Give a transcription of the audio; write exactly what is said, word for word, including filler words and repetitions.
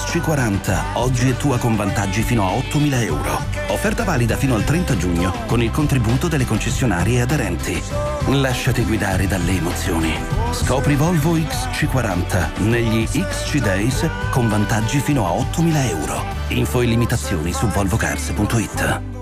C quaranta, oggi è tua con vantaggi fino a ottomila euro. Offerta valida fino al trenta giugno con il contributo delle concessionarie aderenti. Lasciati guidare dalle emozioni. Scopri Volvo X C quaranta negli X C Days con vantaggi fino a ottomila euro. Info e limitazioni su volvocars punto it.